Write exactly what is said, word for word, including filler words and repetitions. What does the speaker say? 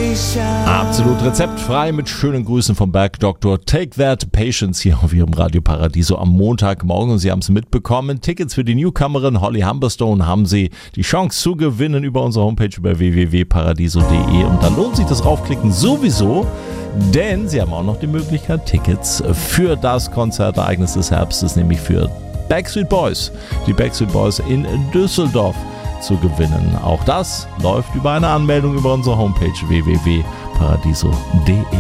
Absolut rezeptfrei mit schönen Grüßen vom Bergdoktor. Take That Patience hier auf Ihrem Radio Paradiso am Montagmorgen. Und Sie haben es mitbekommen. Tickets für die Newcomerin Holly Humberstone haben Sie die Chance zu gewinnen über unsere Homepage über w w w punkt paradiso punkt de. Und dann lohnt sich das Raufklicken sowieso, denn Sie haben auch noch die Möglichkeit, Tickets für das Konzertereignis des Herbstes, nämlich für Backstreet Boys. Die Backstreet Boys in Düsseldorf zu gewinnen. Auch das läuft über eine Anmeldung über unsere Homepage w w w punkt paradiso punkt de.